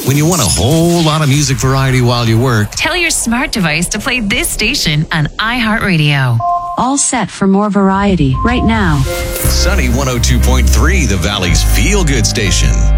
When you want a whole lot of music variety while you work, Tell your smart device to play this station on iHeartRadio. All set for more variety right now. Sunny 102.3, the Valley's feel-good station.